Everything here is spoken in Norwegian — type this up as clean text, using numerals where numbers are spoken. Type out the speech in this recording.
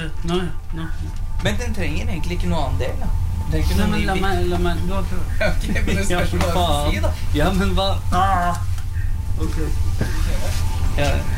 Nå. Men den trenger egentlig ikke noe annen del, da. Nei, men la meg du har prøvd. Ok, men det skal ikke bare si, da. Ja, men hva? Ok. Ja.